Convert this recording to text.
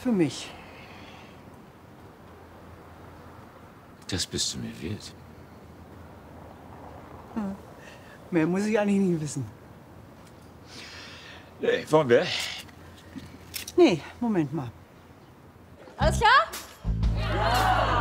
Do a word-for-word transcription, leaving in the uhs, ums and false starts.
Für mich. Das bist du mir wert. Hm. Mehr muss ich eigentlich nie wissen. Nee, wollen wir? Nee, Moment mal. Alles klar? Ja!